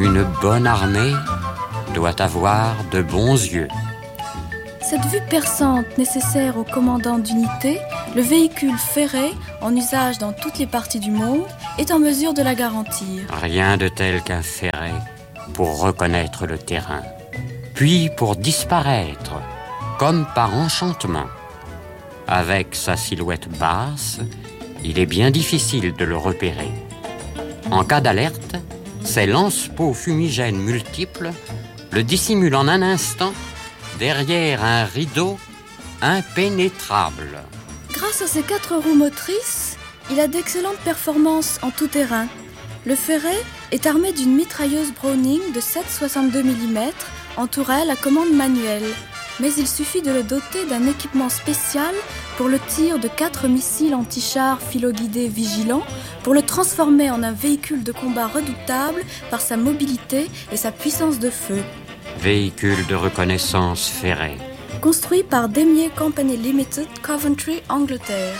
Une bonne armée doit avoir de bons yeux. Cette vue perçante nécessaire au commandant d'unité, le véhicule ferré, en usage dans toutes les parties du monde, est en mesure de la garantir. Rien de tel qu'un ferret pour reconnaître le terrain, puis pour disparaître, comme par enchantement. Avec sa silhouette basse, il est bien difficile de le repérer. En cas d'alerte, ses lance-pots fumigènes multiples le dissimulent en un instant derrière un rideau impénétrable. Grâce à ses 4 roues motrices, il a d'excellentes performances en tout terrain. Le ferret est armé d'une mitrailleuse Browning de 7,62 mm en tourelle à commande manuelle. Mais il suffit de le doter d'un équipement spécial pour le tir de 4 missiles anti-chars filoguidés vigilants, pour le transformer en un véhicule de combat redoutable par sa mobilité et sa puissance de feu. Véhicule de reconnaissance ferré. Construit par Demier Company Limited, Coventry, Angleterre.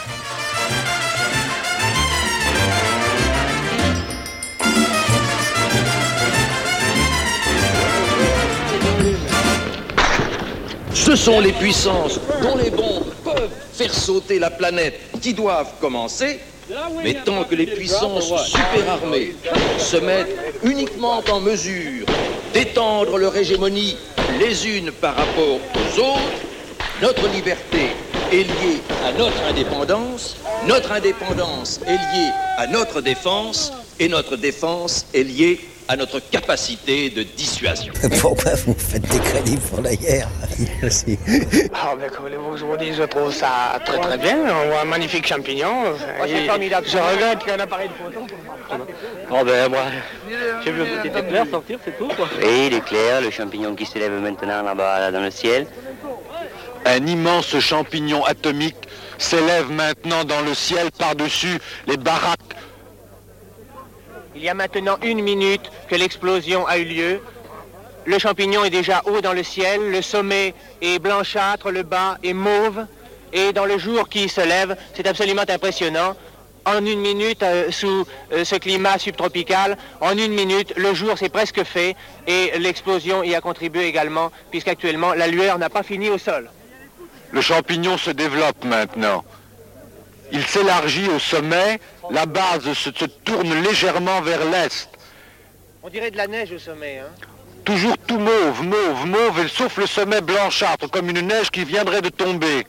Ce sont les puissances dont les bombes peuvent faire sauter la planète qui doivent commencer, mais tant que les puissances superarmées se mettent uniquement en mesure d'étendre leur hégémonie les unes par rapport aux autres, notre liberté est liée à notre indépendance est liée à notre défense, et notre défense est liée à notre capacité de dissuasion. Pourquoi vous faites des crédits pour la guerre? Ah, ben, comme vous vous dites, je trouve ça très très bien. On voit un magnifique champignon. C'est formidable. Je regrette qu'il y ait un appareil de photo. Oh ben moi, j'ai vu le petit éclair sortir, c'est tout quoi. Oui, l'éclair, le champignon qui s'élève maintenant là-bas là, dans le ciel. Un immense champignon atomique s'élève maintenant dans le ciel par-dessus les baraques. Il y a maintenant 1 minute que l'explosion a eu lieu. Le champignon est déjà haut dans le ciel, le sommet est blanchâtre, le bas est mauve. Et dans le jour qui se lève, c'est absolument impressionnant. En 1 minute, sous ce climat subtropical, en 1 minute, le jour s'est presque fait et l'explosion y a contribué également, puisqu'actuellement, la lueur n'a pas fini au sol. Le champignon se développe maintenant. Il s'élargit au sommet, la base se tourne légèrement vers l'est. On dirait de la neige au sommet, hein? Toujours tout mauve, et sauf le sommet blanchâtre, comme une neige qui viendrait de tomber.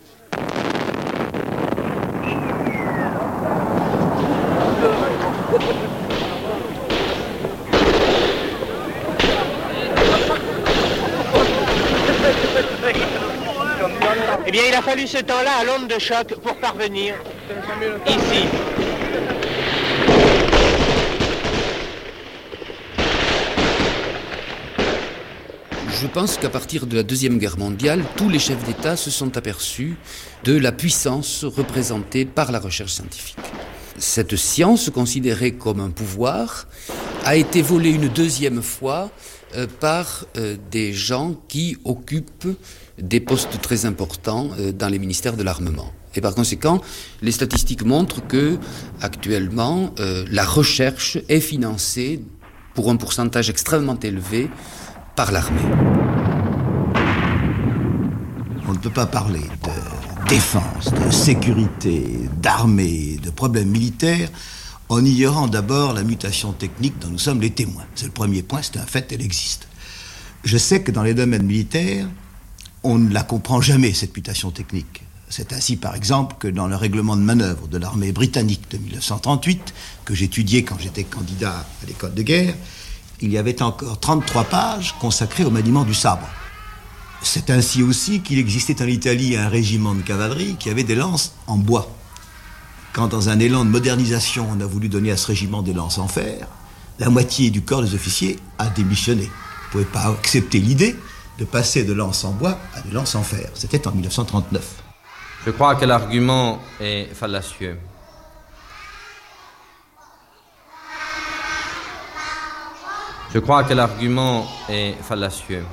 Eh bien, il a fallu ce temps-là à l'onde de choc pour parvenir ici. Je pense qu'à partir de la Deuxième Guerre mondiale, tous les chefs d'État se sont aperçus de la puissance représentée par la recherche scientifique. Cette science, considérée comme un pouvoir, a été volée une deuxième fois par des gens qui occupent des postes très importants dans les ministères de l'armement. Et par conséquent, les statistiques montrent que, actuellement, la recherche est financée pour un pourcentage extrêmement élevé par l'armée. On ne peut pas parler de défense, de sécurité, d'armée, de problèmes militaires en ignorant d'abord la mutation technique dont nous sommes les témoins. C'est le premier point, c'est un fait, elle existe. Je sais que dans les domaines militaires, on ne la comprend jamais, cette mutation technique. C'est ainsi, par exemple, que dans le règlement de manœuvre de l'armée britannique de 1938, que j'étudiais quand j'étais candidat à l'école de guerre, il y avait encore 33 pages consacrées au maniement du sabre. C'est ainsi aussi qu'il existait en Italie un régiment de cavalerie qui avait des lances en bois. Quand, dans un élan de modernisation, on a voulu donner à ce régiment des lances en fer, la moitié du corps des officiers a démissionné. On ne pouvait pas accepter l'idée de passer de lances en bois à des lances en fer. C'était en 1939. Je crois que l'argument est fallacieux. Je crois que l'argument est fallacieux.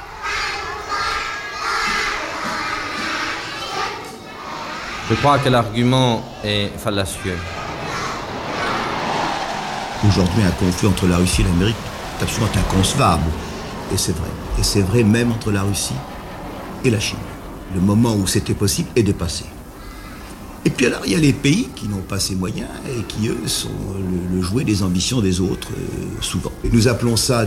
Je crois que l'argument est fallacieux. Aujourd'hui, un conflit entre la Russie et l'Amérique C'est absolument inconcevable. Et c'est vrai. Et c'est vrai même entre la Russie et la Chine. Le moment où c'était possible est dépassé. Et puis alors, il y a les pays qui n'ont pas ces moyens et qui, eux, sont le jouet des ambitions des autres, souvent. Et nous appelons ça